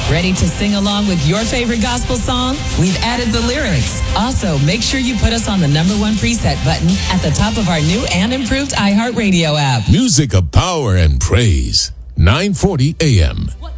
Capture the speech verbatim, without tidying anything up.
Ready to sing along with your favorite gospel song? We've added the lyrics. Also, make sure you put us on the number one preset button at the top of our new and improved iHeartRadio app. Music of power and praise. nine forty A M.